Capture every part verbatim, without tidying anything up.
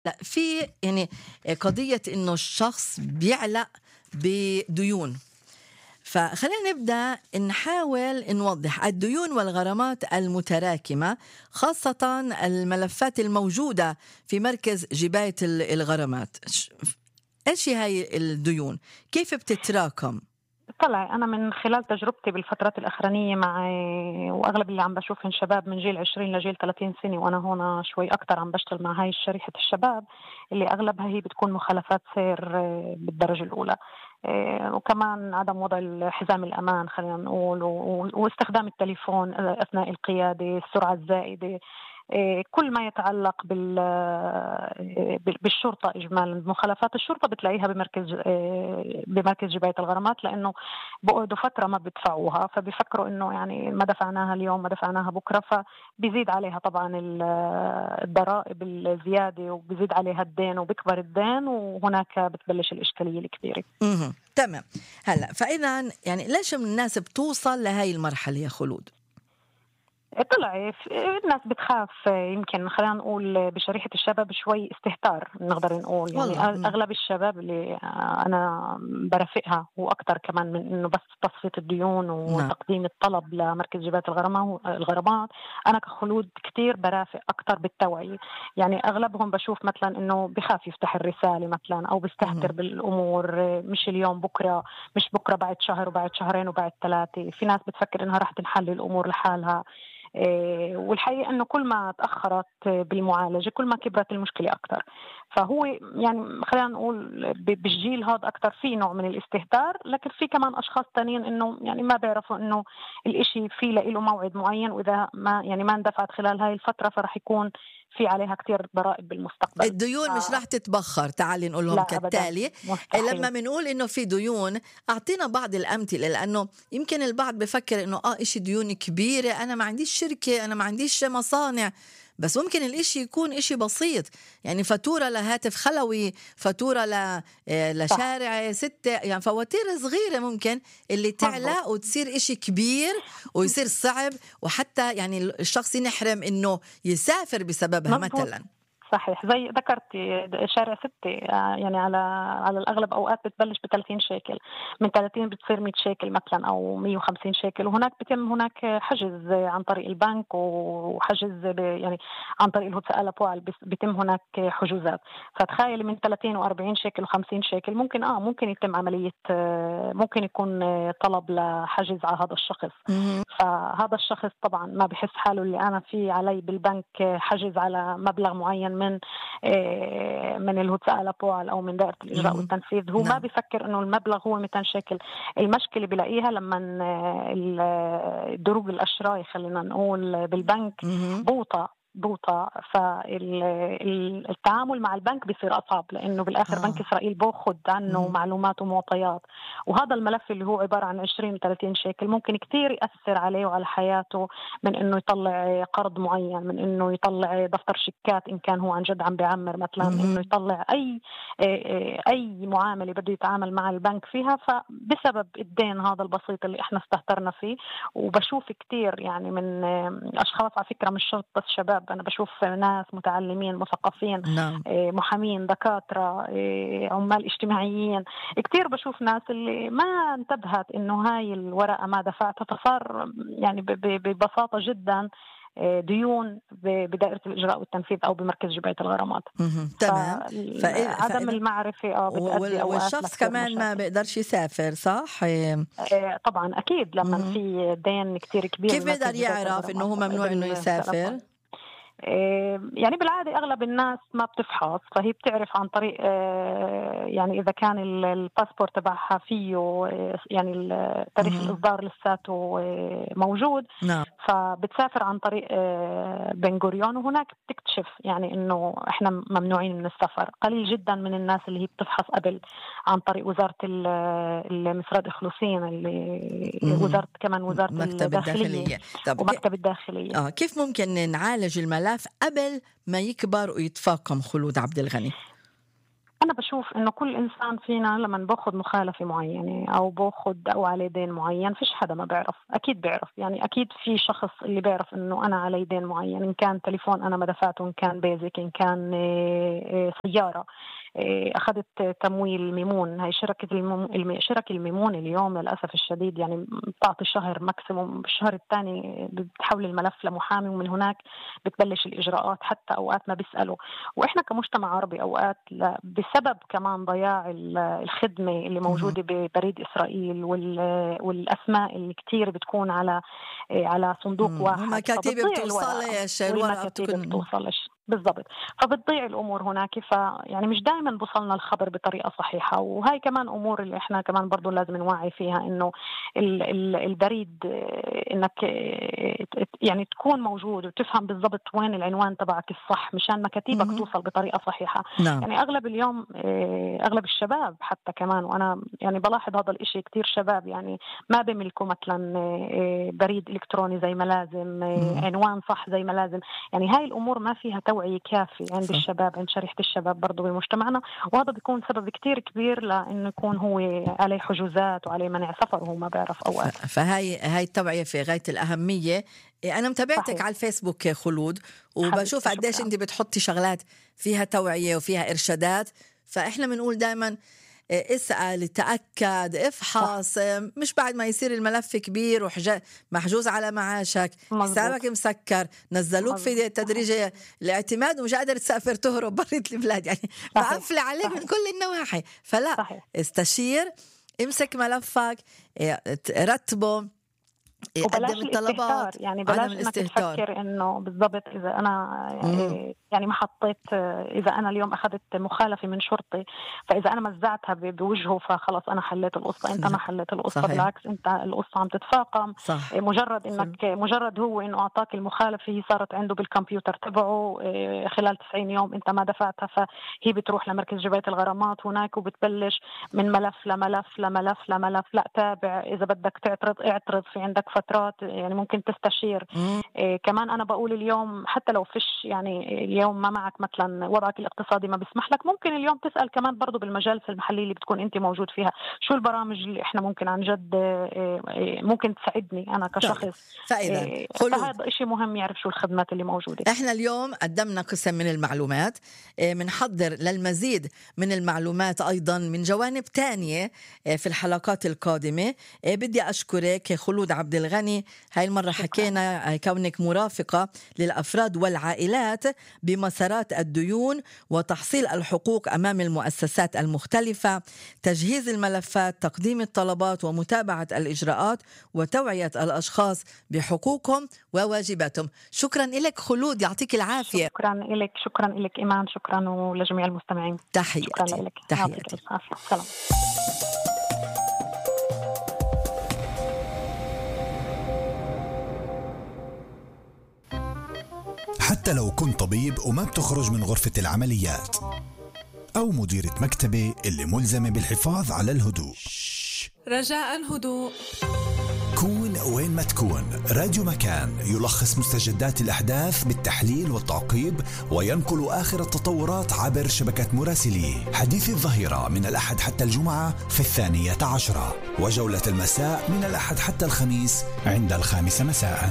لأ، في يعني قضية إنه الشخص بيعلق بديون، فخلينا نبدأ نحاول نوضح الديون والغرامات المتراكمة، خاصة الملفات الموجودة في مركز جباية ال- الغرامات. ش- إيش هاي الديون؟ كيف بتتراكم؟ طلع أنا من خلال تجربتي بالفترات الأخرانية مع وأغلب اللي عم بشوفهم شباب من جيل عشرين لجيل ثلاثين سنة، وأنا هون شوي أكتر عم بشتغل مع هاي الشريحة الشباب اللي أغلبها هي بتكون مخالفات سير آه، بالدرجة الأولى. آه، وكمان عدم وضع حزام الأمان خلينا نقول، و- واستخدام التليفون أثناء القيادة، السرعة الزائدة، آه، كل ما يتعلق بال- آه، بالشرطة إجمالا. مخالفات الشرطة بتلاقيها بمركز آه، بمركز جباية الغرامات، لأنه بقعدوا فترة ما بدفعوها، فبيفكروا إنه يعني ما دفعناها اليوم ما دفعناها بكرة، فبيزيد عليها طبعا ال- الضرائب الزيادة، وبيزيد عليها الدين وبيكبر الدين، وهناك بتبلش الإشكالية الكبيرة. مهم. تمام. هلا فإذا يعني ليش من الناس بتوصل لهاي المرحلة يا خلود؟ طلع الناس بتخاف، يمكن خلينا نقول بشريحة الشباب شوي استهتار، نقدر نقول يعني والله. مم. أغلب الشباب اللي أنا برافقها، وأكتر كمان من إنه بس تصفية الديون نعم. وتقديم الطلب لمركز جباية الغرامات الغرامات أنا كخلود كتير برافق أكتر بالتوعية. يعني أغلبهم بشوف مثلا إنه بخاف يفتح الرسالة مثلا، أو بيستهتر مهم. بالأمور، مش اليوم بكرة، مش بكرة بعد شهر وبعد شهرين وبعد ثلاثة. في ناس بتفكر إنها راح تنحل الأمور لحالها. إيه، والحقيقة أنه كل ما تأخرت بالمعالجة كل ما كبرت المشكلة أكتر. فهو يعني خلينا نقول ب- بالجيل هذا أكتر في نوع من الاستهتار، لكن في كمان أشخاص تانيين أنه يعني ما بيعرفوا أنه الإشي في له موعد معين، وإذا ما يعني ما اندفعت خلال هاي الفترة فرح يكون في عليها كتير ضرائب بالمستقبل. الديون مش آه، راح تتبخر. تعالي نقول لهم لا أبدا، كالتالي. مستحيل. لما بنقول انه في ديون، اعطينا بعض الامثله، لانه يمكن البعض بفكر انه اه اشي ديون كبيره، انا ما عنديش شركه، انا ما عنديش مصانع، بس ممكن الاشي يكون اشي بسيط، يعني فاتوره لهاتف خلوي، فاتوره ل آه، صح، لشارع ستة، يعني فواتير صغيره ممكن اللي تعلى مزبوط. وتصير اشي كبير ويصير صعب، وحتى يعني الشخص ينحرم انه يسافر بسببها مزبوط، مثلا. صحيح زي ذكرتي. شارع ستة آه، يعني على على الأغلب أوقات بتبلش ب ثلاثين شيكل، من ثلاثين بتصير مية شيكل مثلا أو مية وخمسين شيكل، وهناك بتم هناك حجز عن طريق البنك، وحجز ب- يعني عن طريق الهوتساء لابوال بيتم هناك حجوزات. فتخيل من ثلاثين و40 شيكل و50 شيكل ممكن اه ممكن يتم عملية، آه، ممكن يكون آه، طلب لحجز على هذا الشخص. مهم. فهذا الشخص طبعا ما بحس حاله اللي أنا في علي بالبنك حجز على مبلغ معين من آه، من الهوتساء لابوال أو من دائرة الإجراء مهم. والتنفيذ. هو ما نعم. بيفكر إنه المبلغ هو مئتين شيكل. المشكلة بلاقيها لما الدروج الأشراي خلينا نقول بالبنك مهم. بوطة بوطة، فالتعامل مع البنك بيصير أصعب، لأنه بالآخر بنك آه. إسرائيل بأخذ عنه مهم. معلومات ومعطيات. وهذا الملف اللي هو عبارة عن عشرين ثلاثين شيكل ممكن كتير يأثر عليه وعلى حياته، من إنه يطلع قرض معين، من إنه يطلع دفتر شيكات إن كان هو عن جد عم بيعمر مثلا، إنه مهم. يطلع أي أي معاملة بده يتعامل مع البنك فيها، فبسبب الدين هذا البسيط اللي إحنا استهترنا فيه. وبشوف كتير يعني من أشخاص، على فكرة مش شرط بس شباب، أنا بشوف ناس متعلمين مثقفين، نعم. إيه، محامين، دكاترة، إيه، عمال اجتماعيين. كتير بشوف ناس اللي ما انتبهت إنه هاي الورقة ما دفعتها، فصار يعني ب- ب- ببساطة جدا إيه، ديون ب- بدائرة الإجراء والتنفيذ أو بمركز جباية الغرامات. مهم. تمام. فإذا فعدم فإذا المعرفة آه بتؤدي وال- أوقات والشخص لكتير كمان ما مشاكل. بيقدرش يسافر، صح؟ إيه. آه، طبعا أكيد لما مهم. في دين كتير كبير كيف بمركز بيقدر جباية يعرف إنه الغرامات هو ممنوع إنه بالتلفون. يسافر؟ آه، يعني بالعادة أغلب الناس ما بتفحص، فهي بتعرف عن طريق آه، يعني إذا كان ال- الباسبور تبعها فيه آه، يعني ال- تاريخ مهم. الإصدار لساته آه، موجود، نعم. فبتسافر عن طريق آه، بن غوريون، وهناك بتكتشف يعني إنه إحنا ممنوعين من السفر. قليل جدا من الناس اللي هي بتفحص قبل عن طريق وزارة ال- المسراد إخلوصين، اللي مهم. وزارة كمان وزارة مكتب الداخلية الداخلية. طب كي... ومكتب الداخلية. آه كيف ممكن نعالج الملف قبل ما يكبر ويتفاقم، خلود عبد الغني؟ أنا بشوف إنه كل إنسان فينا لما باخد مخالفة معينة أو باخد أو عليه دين معين، فيش حدا ما بيعرف، أكيد بيعرف. يعني أكيد في شخص اللي بيعرف إنه أنا علي دين معين، إن كان تليفون أنا ما دفعته، إن كان بيزك، إن كان سيارة أخذت تمويل ميمون. هاي شركة المم... شركة الميمون اليوم للأسف الشديد يعني بتعطي شهر ماكسيموم، بالشهر الثاني بتحول الملف لمحامي، ومن هناك بتبلش الإجراءات، حتى أوقات ما بيسألوا. وإحنا كمجتمع عربي أوقات بسبب كمان ضياع الخدمة اللي موجودة ببريد إسرائيل والأسماء اللي كتير بتكون على على صندوق واحد، ومكاتب بتوصلش الورقة بتكون بتوصلش بالضبط، فبتضيع الأمور هناك. فيعني مش دائما بوصلنا الخبر بطريقة صحيحة، وهي كمان أمور اللي إحنا كمان برضو لازم نوعي فيها، إنه ال ال البريد إنك يعني تكون موجود وتفهم بالضبط وين العنوان تبعك الصح مشان مكاتبك توصل بطريقة صحيحة. نعم. يعني أغلب اليوم أغلب الشباب حتى كمان، وأنا يعني بلاحظ هذا الإشي كتير شباب يعني ما بيملكوا مثلا بريد إلكتروني زي ما لازم، عنوان صح زي ما لازم. يعني هاي الأمور ما فيها توعية كافي عند صح. الشباب، عند شريحة الشباب برضو بمجتمعنا، وهذا بيكون سبب كتير كبير لأنه يكون هو عليه حجوزات وعليه منع سفر وهو ما بيعرف أوقات. فهاي هاي التوعية في غاية الأهمية. أنا متابعتك صحيح. على الفيسبوك خلود، وبشوف قديش أنت بتحطي شغلات فيها توعية وفيها إرشادات. فإحنا بنقول دائما اسأل، تأكد، افحص، مش بعد ما يصير الملف كبير ومحجوز على معاشك، حسابك مسكر، نزلوك مزبوط. في تدريج الاعتماد ومش قادر تسافر تهرب بريت البلاد، يعني مقفلة عليك صحيح. من كل النواحي. فلا صحيح. استشير، امسك ملفك، رتبه، وبلاش الطلبات، يعني بلاش انك تفكر انه بالضبط اذا انا مم. يعني ما حطيت، اذا انا اليوم اخذت مخالفه من شرطي فاذا انا مزعتها بوجهه فخلص انا حليت القصه. انت ما حليت القصه، بالعكس انت القصه عم تتفاقم. صح. مجرد انك صح. مجرد هو انه اعطاك المخالفه هي صارت عنده بالكمبيوتر تبعه خلال تسعين يوم انت ما دفعتها، فهي بتروح لمركز جباية الغرامات هناك وبتبلش من ملف لملف لملف لملف. لا تابع، اذا بدك تعترض اعترض، في عندك فترات يعني ممكن تستشير. إيه كمان أنا بقول اليوم حتى لو فيش يعني اليوم ما معك مثلا وضعك الاقتصادي ما بيسمح لك، ممكن اليوم تسأل كمان برضو بالمجالس المحلية اللي بتكون أنت موجود فيها شو البرامج اللي إحنا ممكن عن جد إيه ممكن تساعدني أنا كشخص. فإذا إيه فهذا إشي مهم يعرف شو الخدمات اللي موجودة. إحنا اليوم قدمنا قسم من المعلومات، منحضر للمزيد من المعلومات أيضا من جوانب تانية في الحلقات القادمة. بدي أشكرك خلود عبد الغني. هاي المرة حكينا كونك مرافقة للأفراد والعائلات بمسارات الديون وتحصيل الحقوق أمام المؤسسات المختلفة، تجهيز الملفات، تقديم الطلبات ومتابعة الإجراءات وتوعية الأشخاص بحقوقهم وواجباتهم. شكرا لك خلود، يعطيك العافية. شكرا لك، شكرا لك إيمان، شكرا ولجميع المستمعين. تحياتي. شكرا لك. تحياتي. سلام. حتى لو كنت طبيب وما بتخرج من غرفة العمليات، أو مديرة مكتبة اللي ملزمة بالحفاظ على الهدوء، رجاء هدوء. كون وين ما تكون، راديو مكان يلخص مستجدات الأحداث بالتحليل والتعقيب وينقل آخر التطورات عبر شبكة مراسليه. حديث الظهيرة من الأحد حتى الجمعة في الثانية عشرة، وجولة المساء من الأحد حتى الخميس عند الخامسة مساءً.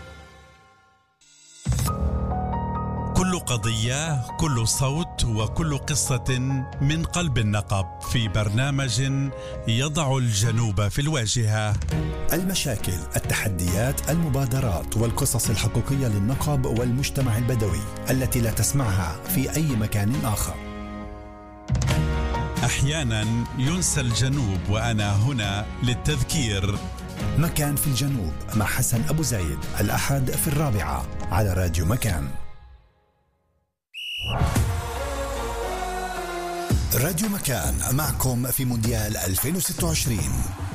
كل قضية، كل صوت، وكل قصة من قلب النقب في برنامج يضع الجنوب في الواجهة. المشاكل، التحديات، المبادرات والقصص الحقيقية للنقب والمجتمع البدوي التي لا تسمعها في أي مكان آخر. أحيانا ينسى الجنوب وأنا هنا للتذكير. مكان في الجنوب مع حسن أبو زايد، الأحد في الرابعة على راديو مكان. راديو مكان معكم في مونديال ألفين وستة وعشرين.